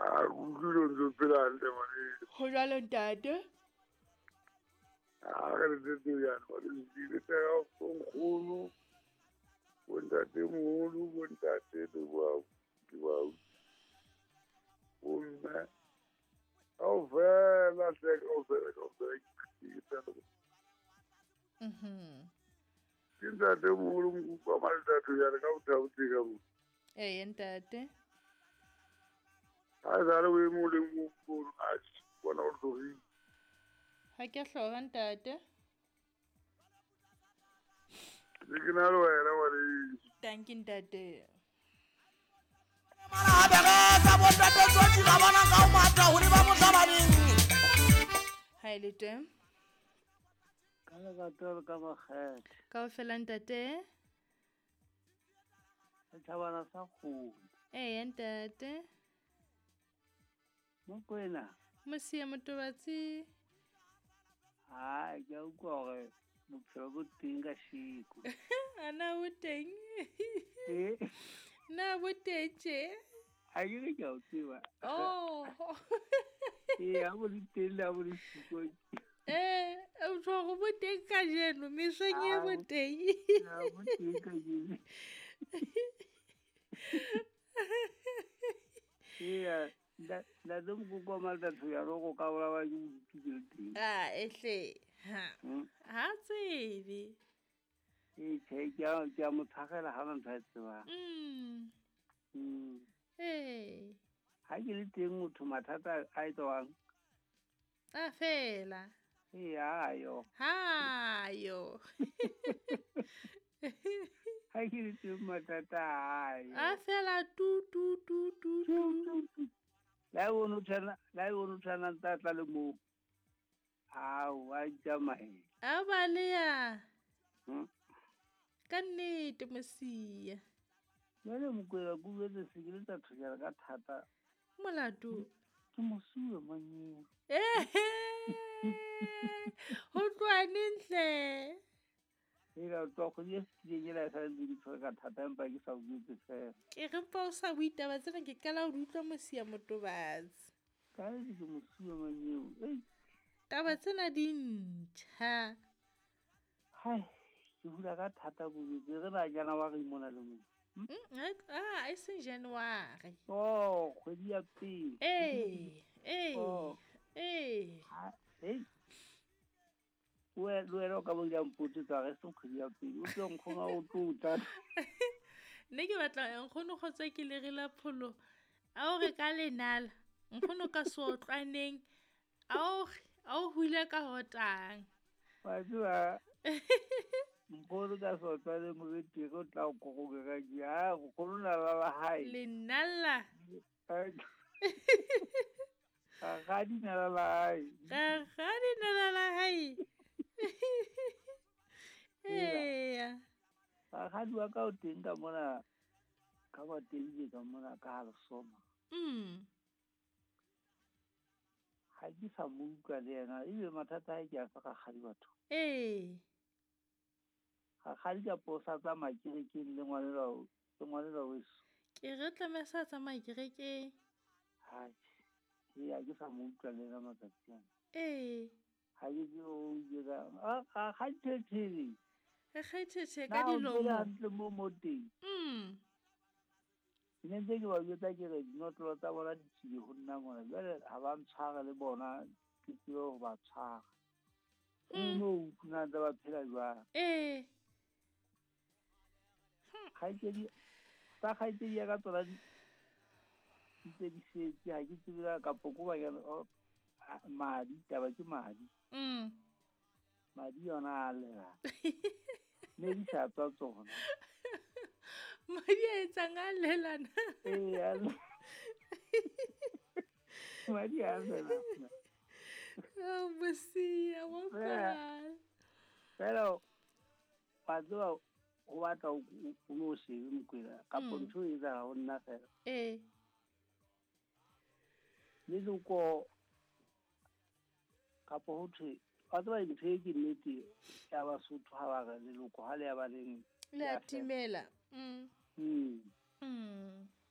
Kutlilo ntse phela hantle ngwaneso. Ho jwalo ntate? Ka letsetse yana ngwaneso ke ile tega nkgono, bontatemoholo, bontate le ke bau. Bomme kaofela hle kaofela ke tsena. Ke ntatemoholo Mokupa Maltate jare ka bothabotse ka mo. Ntate. Ha e sale o e mong le mong a bona o tlogile. Ha ke hloga ntate. Le ke na le wena ngwaneso. Thank you ntate. Ha e le teng. Ka lerato ka makgethe. Kaofela ntate. Setjhabana sa kgomo. Ntate. Mokwena. Mosia Motobatsi. Ha ke a utlwa hore bophelo bo teng ka sheko. Ana bo teng. Na bo tetje. Ha ke re ke a o tseba. Oh. Ha bo di teng la bo di shiko. O tlo go bo teng ka jeno mesong e bo teng. Ha bo teng ka jeno. La dum go koma da thuya ro go ka bola ba ke teng. Ehle. Ha tsebe. Ke a mo thagela ha ba ntse ba. Ha ke le teng motho mathata a etswang. A fela. Hayo. Ha ke le teng mathata hayo. A fela tu. La ono tshwana tla le mo. Wa jamae. A baleya. Ka nnete Mosia. Jale Mokwena go betse se ke le tsa thojela ka thata. Molato. Ke mosuwe manyeo. Ho tloane ntle. Ela to go ye se ke la sa di tshwara ka thata empa ke sa butse fela. Ke re pa o sa buitaba tsena ke kala o utlwa Mosia Motobatsi. Ka le ke mosuwe manyeo. Taba tsena di ntjha. Hai, ke hula ka thata bobedi re ba jana wa re mona le mo. E seng January. Kgwedi ya pele. Wena o ka bo ya mpotse tsa re se kgwedi ya pele. O tlo nkgona o tlotla. Ne ke batla nkgono khotsa ke le rela pholo. A o re ka lenala. Nkgono ka sotlwaneng. A o huile ka hotang. Wa tswa. Mpono ka sotla le mo bete go tla go go ga ja go khona la hae. Lenala. Ga di na la hae. Ga di wa ka o teng ka mona ka ba teng ka mona ka ha soma. Ha ke sa mo utlwa le yena e be mathata a ke a sa ga di batho. Ga di ka posa tsa makerekeng le ngwanela weso. Ke re tlamesa tsa makerekeng. Ha ke sa mo utlwa le yena matsatsi ana. Ha ke o dira ga thethele. Kgaithetse ka dilomo. Na o mo mo teng. Ne ntse ke ba jwetsa ke re dinotlo tsa bona di tsile go nna mona jwale ha ba ntshwara le bona ke tseo go ba tshwara. No na tsa ba phela jwang. Kgaitsedi ya ka tsona ntse di setse ha ke tsebela ka poko ba yana madi taba ke madi. Madi yona a lela. Ne di sa tswa tsona. Madi a etsang a lelana. Madi a lela. Mosia wa pala. Pero pa tloa o batla o lo se Mokwena ka pontsho e tsa go nna fela. Le go ka po thwe a tloa e ntse ke nnete ya ba Sotho ha ba ga le loko ha le ya ba leng le atimela.